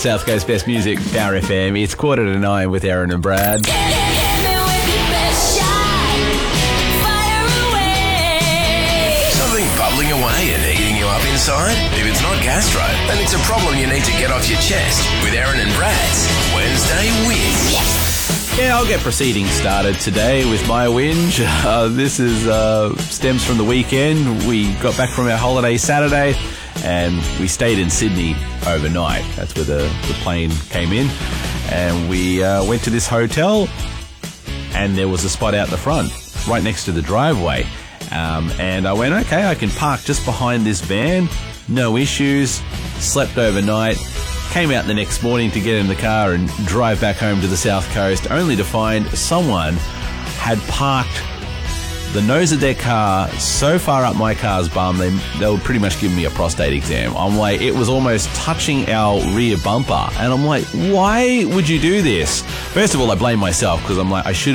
South Coast Best Music, Power FM. It's 8:45 with Aaron and Brad. Something bubbling away and eating you up inside? If it's not gastro, then it's a problem you need to get off your chest with Aaron and Brad's Wednesday Whinge. Yeah, I'll get proceedings started today with my whinge. This is stems from the weekend. We got back from our holiday Saturday and we stayed in Sydney overnight. That's where the plane came in. And we went to this hotel and there was a spot out the front, right next to the driveway. And I went, okay, I can park just behind this van, no issues, slept overnight, came out the next morning to get in the car and drive back home to the South Coast, only to find someone had parked the nose of their car so far up my car's bum, they were pretty much giving me a prostate exam. I'm like, it was almost touching our rear bumper. And I'm like, why would you do this? First of all, I blame myself because I'm like, I should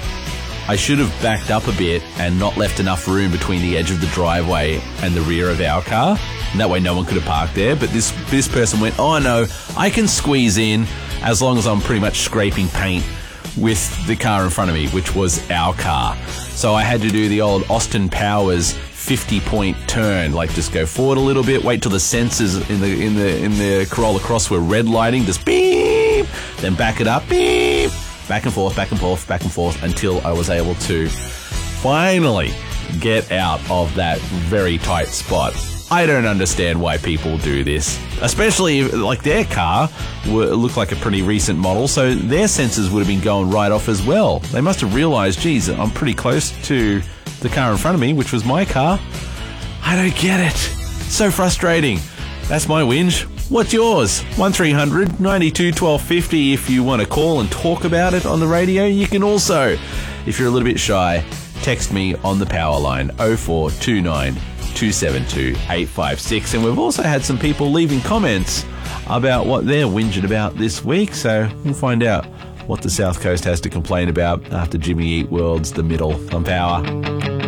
have backed up a bit and not left enough room between the edge of the driveway and the rear of our car. And that way no one could have parked there. But this person went, oh no, I can squeeze in as long as I'm pretty much scraping paint with the car in front of me, which was our car. So I had to do the old Austin Powers 50-point turn, like just go forward a little bit, wait till the sensors in the Corolla Cross were red lighting, just beep, then back it up, beep, back and forth, back and forth, back and forth, until I was able to finally get out of that very tight spot. I don't understand why people do this, especially if, like, their car looked like a pretty recent model, so their sensors would have been going right off as well. They must have realised, geez, I'm pretty close to the car in front of me, which was my car. I don't get it. So frustrating. That's my whinge. What's yours? 1300 92 1250 if you want to call and talk about it on the radio. You can also, if you're a little bit shy, text me on the power line 0429 272 856. And we've also had some people leaving comments about what they're whinging about this week, so we'll find out what the South Coast has to complain about after Jimmy Eat World's The Middle on Power.